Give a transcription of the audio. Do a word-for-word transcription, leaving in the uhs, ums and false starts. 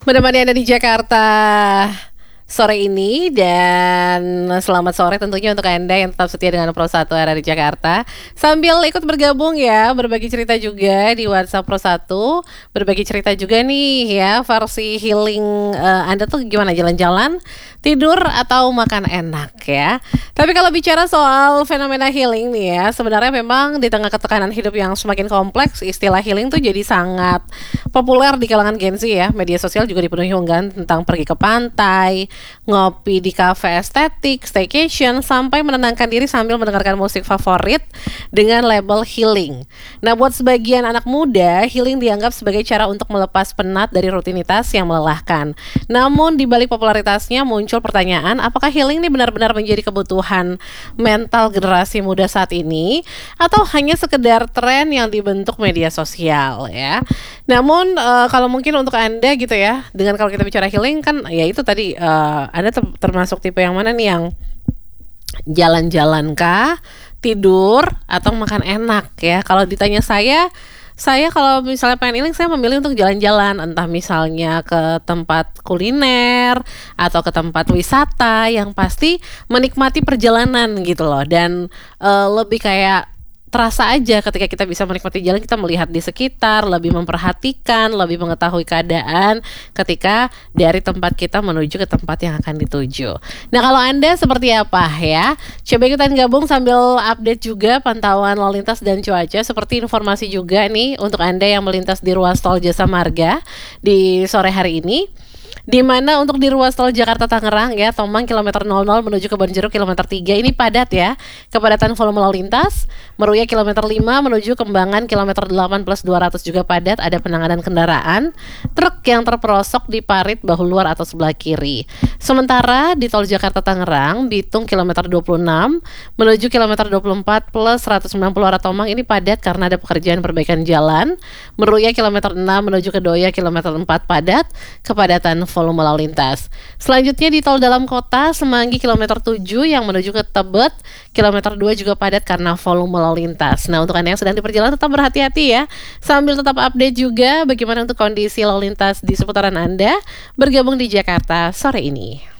Menemani Anda di Jakarta sore ini, dan selamat sore tentunya untuk Anda yang tetap setia dengan Pro satu R R I Jakarta. Sambil ikut bergabung ya, berbagi cerita juga di WhatsApp Pro satu. Berbagi cerita juga nih ya, versi healing uh, Anda tuh gimana, jalan-jalan, tidur, atau makan enak ya. Tapi kalau bicara soal fenomena healing nih ya, sebenarnya memang di tengah ketekanan hidup yang semakin kompleks, istilah healing tuh jadi sangat populer di kalangan Gen Z ya. Media sosial juga dipenuhi unggahan tentang pergi ke pantai, ngopi di kafe estetik, staycation, sampai menenangkan diri sambil mendengarkan musik favorit dengan label healing. Nah, buat sebagian anak muda, healing dianggap sebagai cara untuk melepas penat dari rutinitas yang melelahkan. Namun di balik popularitasnya muncul pertanyaan, apakah healing ini benar-benar menjadi kebutuhan mental generasi muda saat ini, atau hanya sekedar tren yang dibentuk media sosial ya. Namun uh, kalau mungkin untuk Anda gitu ya, dengan kalau kita bicara healing kan ya itu tadi uh, Anda ter- termasuk tipe yang mana nih, yang jalan-jalan kah, tidur, atau makan enak ya. Kalau ditanya saya, saya kalau misalnya pengen healing, saya memilih untuk jalan-jalan, entah misalnya ke tempat kuliner atau ke tempat wisata, yang pasti menikmati perjalanan gitu loh. Dan uh, lebih kayak terasa aja ketika kita bisa menikmati jalan, kita melihat di sekitar, lebih memperhatikan, lebih mengetahui keadaan ketika dari tempat kita menuju ke tempat yang akan dituju. Nah, kalau Anda seperti apa ya? Coba ikutan gabung sambil update juga pantauan lalu lintas dan cuaca, seperti informasi juga nih untuk Anda yang melintas di ruas tol Jasa Marga di sore hari ini. Di mana untuk di ruas tol Jakarta Tangerang ya, Tomang kilometer nol nol menuju ke Bonjeruk kilometer tiga ini padat ya. Kepadatan volume lalu lintas. Meruya kilometer lima menuju Kembangan kilometer delapan plus dua ratus juga padat, ada penanganan kendaraan truk yang terperosok di parit bahu luar atau sebelah kiri. Sementara di tol Jakarta Tangerang, Bitung kilometer dua puluh enam menuju kilometer dua puluh empat plus seratus sembilan puluh arah Tomang ini padat karena ada pekerjaan perbaikan jalan. Meruya kilometer enam menuju ke Doya kilometer empat padat, kepadatan volume lalu lintas. Selanjutnya di tol dalam kota, Semanggi kilometer tujuh yang menuju ke Tebet kilometer dua juga padat karena volume lalu lintas. Nah, untuk Anda yang sedang di perjalanan, tetap berhati-hati ya, sambil tetap update juga bagaimana untuk kondisi lalu lintas di seputaran Anda. Bergabung di Jakarta sore ini.